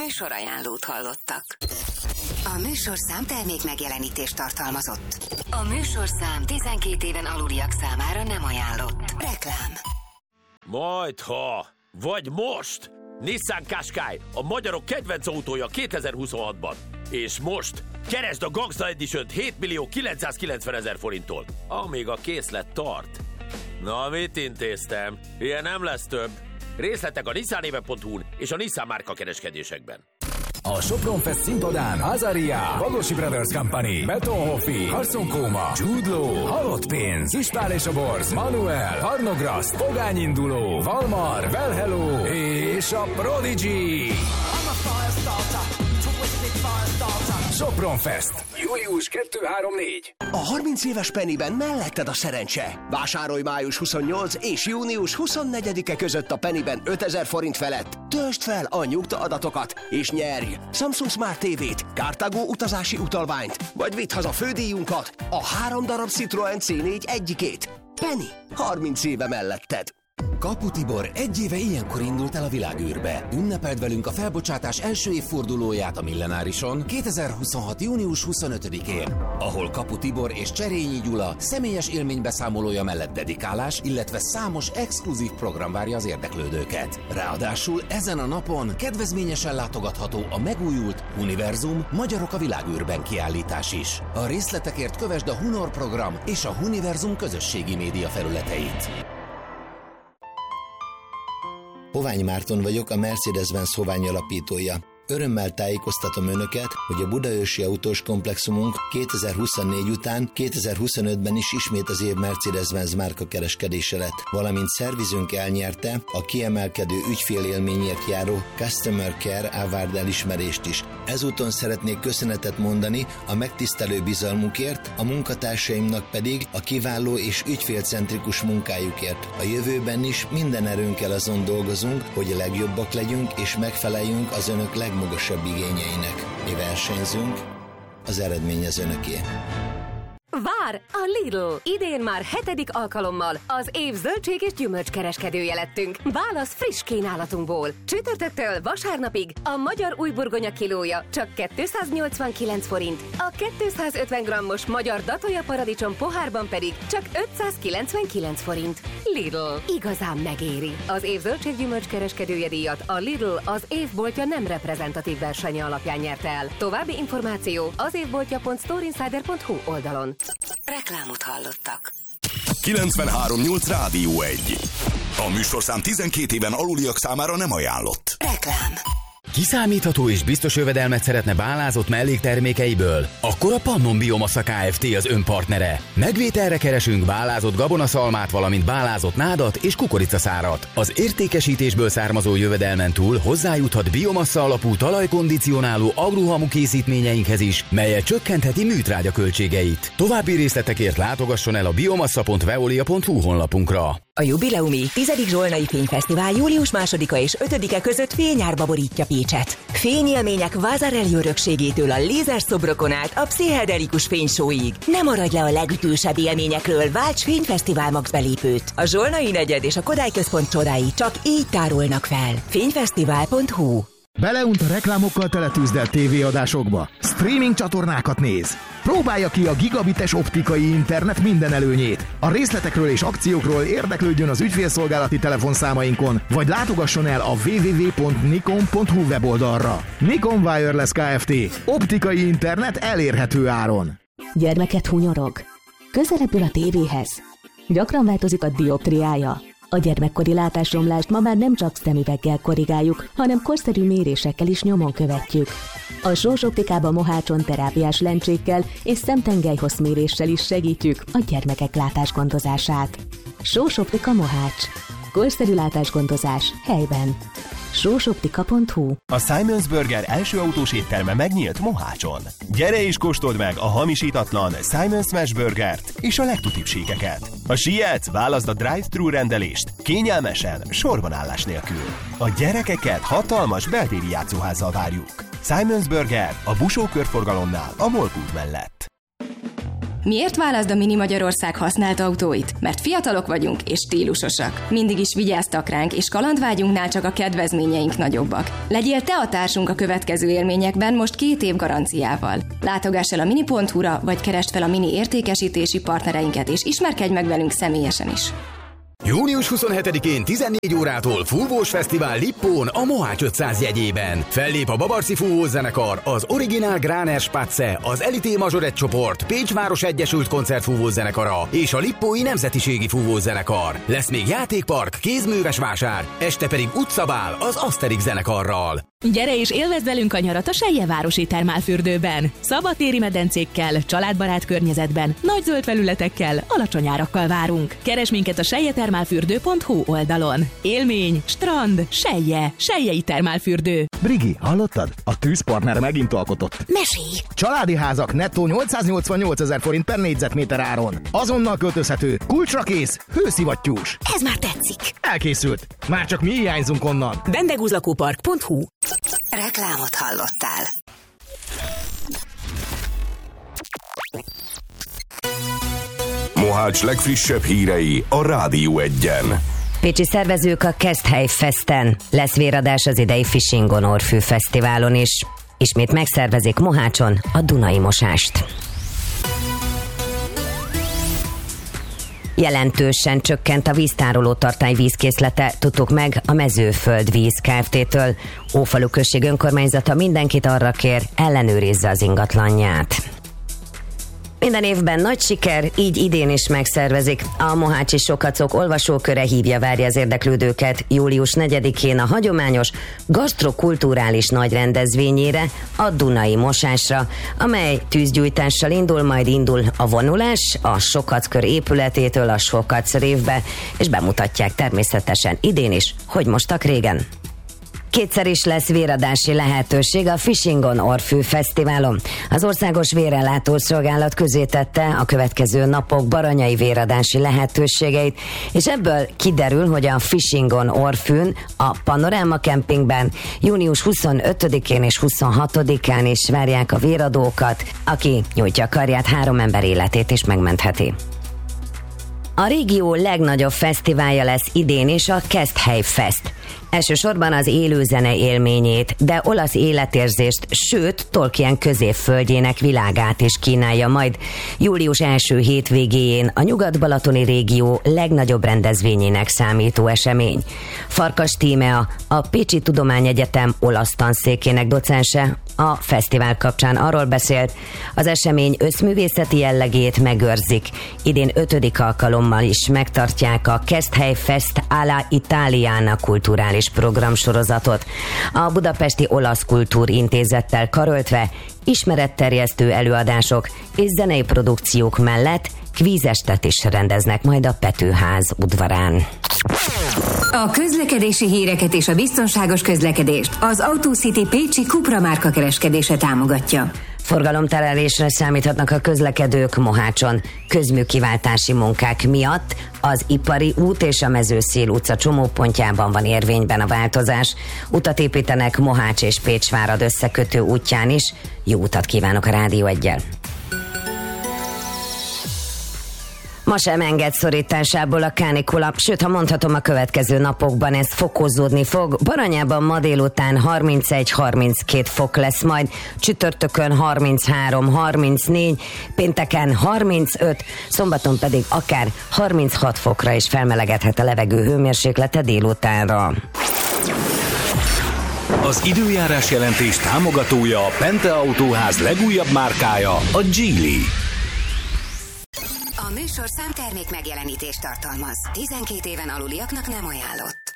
Műsorajánlót hallottak. A műsorszám termék megjelenítést tartalmazott. A műsorszám 12 éven aluliak számára nem ajánlott. Reklám. Majdha, vagy most! Nissan Qashqai, a magyarok kedvenc autója 2026-ban. És most keresd a Gangsta Edition-t 7.990.000 forinttól, amíg a készlet tart. Na, mit intéztem? Ilyen nem lesz több. Részletek a nissanéve.hu-n és a Nissan márka kereskedésekben. A Sopron Fest színpadán Azaria, Bagosi Brothers Company, Betonhoffi, Carson Koma, Jude Law, Halott Pénz, Ispál és a Borz, Manuel, Harnograszt, Pogány Induló, Valmar, Well Hello és a Prodigy. Sopron Fest. Július 2-3-4. A 30 éves Pennyben melletted a szerencse. Vásárolj május 28 és június 24-e között a Pennyben 5000 forint felett. Töltsd fel a nyugtaadatokat és nyerj Samsung Smart TV-t, Cartago utazási utalványt, vagy vidd haza fődíjunkat, a 3 darab Citroen C4 egyikét. Penny, 30 éve melletted. Kapu Tibor egy éve ilyenkor indult el a világűrbe. Ünnepeld velünk a felbocsátás első évfordulóját a Millenárison 2026. június 25-én, ahol Kapu Tibor és Cserényi Gyula személyes élménybeszámolója mellett dedikálás, illetve számos exkluzív program várja az érdeklődőket. Ráadásul ezen a napon kedvezményesen látogatható a megújult Univerzum Magyarok a világűrben kiállítás is. A részletekért kövesd a Hunor program és a Univerzum közösségi média felületeit. Hovány Márton vagyok, a Mercedes-Benz Hovány alapítója. Örömmel tájékoztatom Önöket, hogy a budaörsi autós komplexumunk 2024 után 2025-ben is ismét az év Mercedes-Benz márka kereskedése lett, valamint szervizünk elnyerte a kiemelkedő ügyfélélményért járó Customer Care Award elismerést is. Ezúton szeretnék köszönetet mondani a megtisztelő bizalmukért, a munkatársaimnak pedig a kiváló és ügyfélcentrikus munkájukért. A jövőben is minden erőnkkel azon dolgozunk, hogy a legjobbak legyünk és megfeleljünk az Önök legmagasabb igényeinek. Mi versenyzünk, az eredmény az Önöké. Vár a Lidl! Idén már 7. alkalommal az év zöldség és gyümölcskereskedője lettünk. Válasz friss kínálatunkból. Csütörtöktől vasárnapig a magyar újburgonya kilója csak 289 forint, a 250 grammos magyar datója paradicsom pohárban pedig csak 599 forint. Lidl. Igazán megéri. Az év zöldség gyümölcskereskedője díjat a Lidl az évboltja nem reprezentatív versenye alapján nyerte el. További információ az évboltja.storeinsider.hu oldalon. Reklámot hallottak. 93.8 Rádió 1. A műsorszám 12 éven aluliak számára nem ajánlott. Reklám. Kiszámítható és biztos jövedelmet szeretne bálázott melléktermékeiből? Akkor a Pannon Biomassa Kft. Az ön partnere. Megvételre keresünk bálázott gabonaszalmát, valamint bálázott nádat és kukoricaszárat. Az értékesítésből származó jövedelmen túl hozzájuthat biomassa alapú talajkondicionáló agruhamu készítményeinkhez is, melyet csökkentheti műtrágya költségeit. További részletekért látogasson el a biomassa.veolia.hu honlapunkra. A jubileumi 10. Zsolnai Fényfesztivál július 2-a és 5-e között fényárba borítja Pécset. Fényélmények Vázarelli örökségétől a lézerszobrokon át a pszichedelikus fénysóig. Ne maradj le a legütősebb élményekről, válts Fényfesztivál Max belépőt. A Zsolnai negyed és a Kodály Központ csodái csak így tárolnak fel. Fényfesztivál.hu. Beleunt a reklámokkal teletűzdelt tévéadásokba. Streaming csatornákat néz. Próbálja ki a gigabites optikai internet minden előnyét. A részletekről és akciókról érdeklődjön az ügyfélszolgálati telefonszámainkon, vagy látogasson el a www.nikon.hu weboldalra. Nikon Wireless Kft. Optikai internet elérhető áron. Gyermeket hunyorog. Közelebbül a tévéhez. Gyakran változik a dioptriája. A gyermekkori látásromlást ma már nem csak szemüveggel korrigáljuk, hanem korszerű mérésekkel is nyomon követjük. A Sós Optikában Mohácson terápiás lencsékkel és szemtengelyhosszméréssel is segítjük a gyermekek látásgondozását. Sós Optika Mohács. Korszerű látásgondozás helyben. Sósoptika.hu. A Simons Burger első autós étterme megnyílt Mohácson. Gyere és kóstold meg a hamisítatlan Simons Smash Burgert és a legtutibb síkeket. Ha sietsz, válaszd a drive-thru rendelést kényelmesen, sorbanállás nélkül. A gyerekeket hatalmas beltéri játszóházzal várjuk. Simons Burger a Busó körforgalomnál, a Molkút mellett. Miért válaszd a Mini Magyarország használt autóit? Mert fiatalok vagyunk és stílusosak. Mindig is vigyáztak ránk, és kalandvágyunknál csak a kedvezményeink nagyobbak. Legyél te a társunk a következő élményekben most 2 év garanciával. Látogass el a mini.hu-ra, vagy keresd fel a Mini értékesítési partnereinket, és ismerkedj meg velünk személyesen is. Június 27-én 14 órától Fúvós Fesztivál Lippón a Mohács 500 jegyében. Fellép a Babarci Fúvós zenekar, az Originál Gráner Spatze, az Elité Mazsorett csoport, Pécs Város Egyesült Koncertfúvós zenekara és a Lippói Nemzetiségi Fúvós zenekar. Lesz még játékpark, kézműves vásár, este pedig utcabál az Asterix zenekarral. Gyere és élvezd velünk a nyarat a Seljevárosi termálfürdőben. Szabadtéri medencékkel, családbarát környezetben, nagy zöld felületekkel, alacsony árakkal várunk. Keresd minket a seljetermálfürdő.hu oldalon. Élmény, strand, Selje, Seljei termálfürdő. Brigi, hallottad? A tűzpartner megint alkotott. Mesélj! Családi házak nettó 888 000 forint per négyzetméter áron. Azonnal költözhető, kulcsra kész, hőszivattyús. Ez már tetszik. Elkészült. Már csak mi hiányzunk onnan. Vendegúzlakópark.hu. Reklámot hallottál. Mohács legfrissebb hírei a Rádió 1-en. Pécsi szervezők a Keszthely Festen. Lesz véradás az idei Fishingon Orfű Fesztiválon is. Ismét megszervezik Mohácson a Dunai mosást. Jelentősen csökkent a víztároló tartály vízkészlete, tudtuk meg a Mezőföld Víz Kft-től. Ófalu község önkormányzata mindenkit arra kér, ellenőrizze az ingatlanját. Minden évben nagy siker, így idén is megszervezik. A Mohácsi Sokacok olvasóköre várja az érdeklődőket július 4-én a hagyományos gasztrokulturális nagy rendezvényére, a Dunai mosásra, amely tűzgyújtással indul a vonulás a Sokackör épületétől a Sokac révbe, és bemutatják természetesen idén is, hogy mostak régen. Kétszer is lesz véradási lehetőség a Fishingon Orfű Fesztiválon. Az Országos Vérellátószolgálat közzétette a következő napok baranyai véradási lehetőségeit, és ebből kiderül, hogy a Fishingon Orfűn, a Panoráma Kempingben június 25-én és 26-án is várják a véradókat, aki nyújtja karját, 3 ember életét is megmentheti. A régió legnagyobb fesztiválja lesz idén is a Keszthely Fest. Elsősorban az élőzene élményét, de olasz életérzést, sőt Tolkien középföldjének világát is kínálja majd július első hétvégéjén a nyugat-balatoni régió legnagyobb rendezvényének számító esemény. Farkas Tímea, a Pécsi Tudományegyetem olasz tanszékének docense, a fesztivál kapcsán arról beszélt, az esemény összművészeti jellegét megőrzik. Idén 5. alkalommal is megtartják a Keszthely Fest alla Italiana kulturális programsorozatot. A Budapesti Olasz Kultúrintézettel karöltve ismeretterjesztő előadások és zenei produkciók mellett kvízestet is rendeznek majd a Petőház udvarán. A közlekedési híreket és a biztonságos közlekedést az AutoCity Pécsi Cupra márka kereskedése támogatja. Forgalomterelésre számíthatnak a közlekedők Mohácson. Közműkiváltási munkák miatt az Ipari út és a Mezőszél utca csomópontjában van érvényben a változás. Utat építenek Mohács és Pécsvárad összekötő útján is. Jó utat kívánok a Rádió 1-jel. Ma sem enged szorításából a kánikula, sőt, ha mondhatom, a következő napokban ez fokozódni fog. Baranyában ma délután 31-32 fok lesz majd, csütörtökön 33-34, pénteken 35, szombaton pedig akár 36 fokra is felmelegedhet a levegő hőmérséklete délutánra. Az időjárás jelentés támogatója a Pente Autóház legújabb márkája, a Geely. A műsorszám termék megjelenítést tartalmaz. 12 éven aluliaknak nem ajánlott.